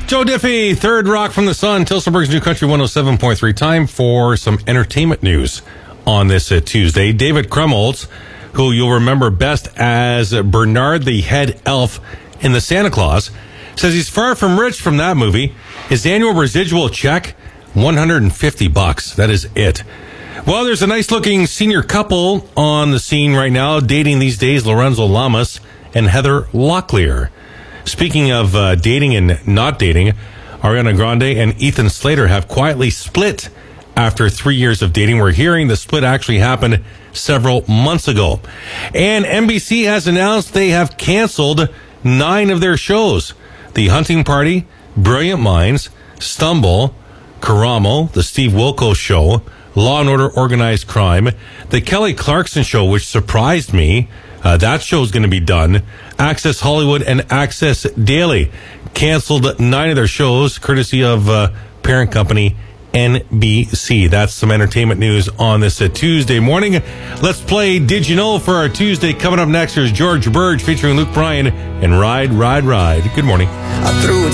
Joe Diffie, Third Rock from the Sun, Tilsonburg's New Country 107.3. Time for some entertainment news on this Tuesday. David Krumholtz, who you'll remember best as Bernard the Head Elf in The Santa Claus, says he's far from rich from that movie. His annual residual check, $150. That is it. Well, there's a nice-looking senior couple on the scene right now, dating these days, Lorenzo Lamas and Heather Locklear. Speaking of dating and not dating, Ariana Grande and Ethan Slater have quietly split after 3 years of dating. We're hearing the split actually happened several months ago. And NBC has announced they have canceled 9 of their shows. The Hunting Party, Brilliant Minds, Stumble, Karamo, The Steve Wilkos Show, Law and Order Organized Crime, The Kelly Clarkson Show, which surprised me. That show's going to be done. Access Hollywood and Access Daily canceled 9 of their shows, courtesy of parent company NBC. That's some entertainment news on this Tuesday morning. Let's play Did You Know for our Tuesday. Coming up next, here's George Burge featuring Luke Bryan and Ride, Ride, Ride. Good morning. I threw it